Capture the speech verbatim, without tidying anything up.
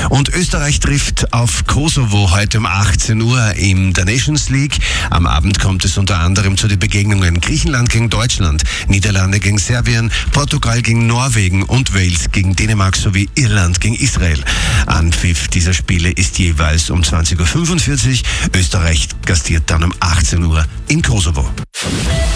Und Österreich trifft auf Kosovo heute um achtzehn Uhr in der Nations League. Am Abend kommt es unter anderem zu den Begegnungen Griechenland gegen Deutschland, Niederlande gegen Serbien, Portugal gegen Norwegen und Wales gegen Dänemark sowie Irland gegen Israel. Anpfiff dieser Spiele ist jeweils um zwanzig Uhr fünfundvierzig. Österreich gastiert dann um achtzehn Uhr in Kosovo.